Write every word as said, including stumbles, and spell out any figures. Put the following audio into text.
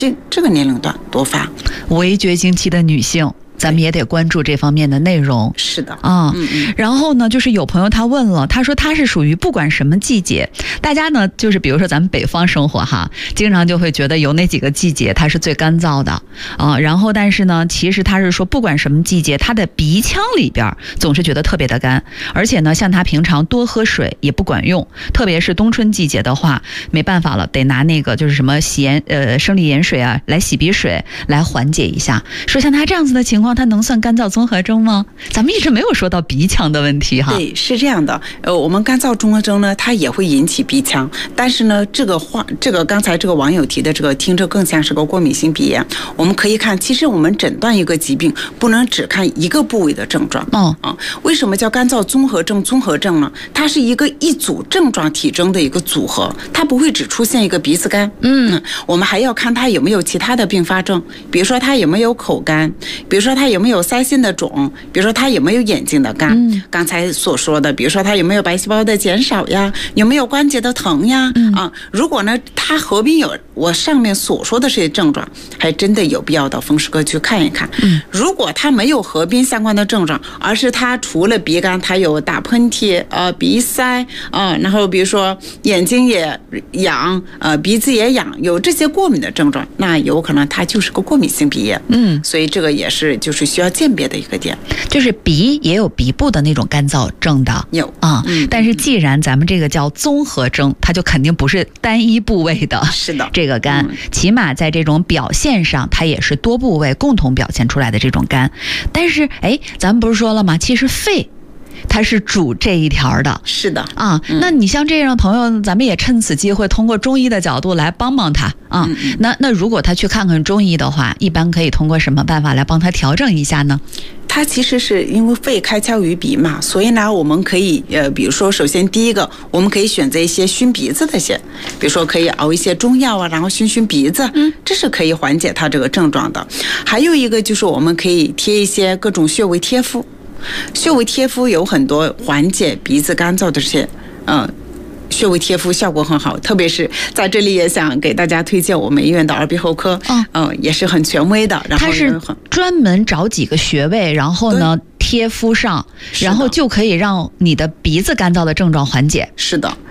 这这个年龄段多发。 围绝经期的女性，咱们也得关注这方面的内容。 是的啊、 嗯嗯， 然后呢，就是有朋友他问了，他说他是属于不管什么季节，大家呢就是比如说咱们北方生活哈，经常就会觉得有哪几个季节它是最干燥的啊、然后但是呢，其实他是说不管什么季节，他的鼻腔里边总是觉得特别的干，而且呢，像他平常多喝水也不管用，特别是冬春季节的话，没办法了，得拿那个就是什么洗盐呃生理盐水啊来洗鼻水来缓解一下。说像他这样子的情况，他能算干燥综合征吗？咱们一直没有说到鼻腔的问题哈。 对，是这样的。呃，我们干燥综合征呢，它也会引起鼻腔，但是呢，这个话，这个刚才这个网友提的这个，听着更像是个过敏性鼻炎。我们可以看，其实我们诊断一个疾病，不能只看一个部位的症状。 哦啊，为什么叫干燥综合症？综合症呢，它是一个一组症状体征的一个组合，它不会只出现一个鼻子干。 嗯， 嗯我们还要看它有没有其他的并发症，比如说它有没有口干，比如说它有没有腮腺的肿，比如说它有没有眼睛的干。 嗯， 刚才所说的，比如说它有没有白细胞的减少呀，有没有关节的疼呀。 嗯、 啊，如果呢它合并有我上面所说的这些症状，还真的有必要到风湿科去看一看。 嗯， 如果它没有合并相关的症状，而是它除了鼻干，它有打喷嚏、呃鼻塞啊、呃，然后比如说眼睛也痒，呃鼻子也痒，有这些过敏的症状，那有可能它就是个过敏性鼻炎。 嗯， 所以这个也是就是需要鉴别的一个点。 就是鼻也有鼻部的那种干燥症的。 有啊、 嗯， 但是既然咱们这个叫综合征，它就肯定不是单一部位的。 是的， 这个干、 嗯、 起码在这种表现上，它也是多部位共同表现出来的这种干。但是，哎，咱们不是说了吗？其实肺它是主这一条的。 是的啊、 嗯， 那你像这样的朋友，咱们也趁此机会通过中医的角度来帮帮他啊。 嗯嗯那那如果他去看看中医的话，一般可以通过什么办法来帮他调整一下呢？ 它其实是因为肺开窍于鼻嘛，所以呢，我们可以呃，比如说，首先第一个，我们可以选择一些熏鼻子的些，比如说可以熬一些中药啊，然后熏熏鼻子，嗯，这是可以缓解它这个症状的。还有一个就是我们可以贴一些各种穴位贴敷，穴位贴敷有很多缓解鼻子干燥的这些，嗯、呃。穴位贴敷效果很好，特别是在这里也想给大家推荐我们医院的耳鼻喉科，嗯、哦呃，也是很权威的。然后它是专门找几个穴位，然后呢贴敷上，然后就可以让你的鼻子干燥的症状缓解。 是的。